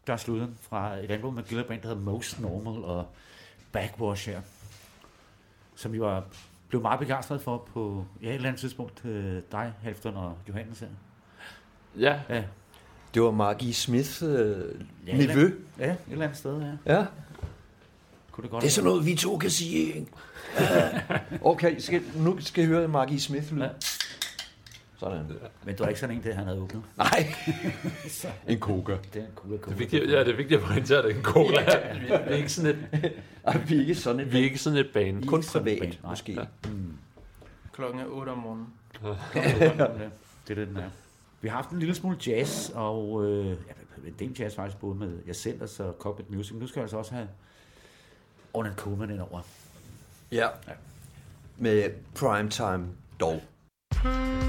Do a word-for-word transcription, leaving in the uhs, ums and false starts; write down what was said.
Josh Luden fra et album med Gilder Band, der hedder Most Normal og Backwash her, som vi var blev meget begejstret for på ja, et eller andet tidspunkt. Øh, dig, Halfton og Johannes her. Ja. Ja. Det var Margie Smith øh, ja, nevø. Ja, et eller andet sted, ja. Ja. Kunne det godt det er sådan noget, vi to kan sige, ikke? Okay, skal, nu skal I høre Margie Smith lyd. Ja. Sådan. Men du er ikke sådan en, det han havde åbnet? Nej. En coca. Det er en cola. Det er vigtigt, ja, det er vigtigt at pointere, at det er en cola. Ja. Vi er ikke sådan et... vi er ikke sådan et... Vi er ikke sådan et band. Kun privat, måske. Ja. Mm. Klokken er otte om morgenen. Det er det, den er. Vi har haft en lille smule jazz, og øh, ja, en del jazz faktisk, både med jeg selv og så Cockpit Music. Nu skal jeg altså også have Ornette Coleman ind over. Ja. ja. Med Primetime dog.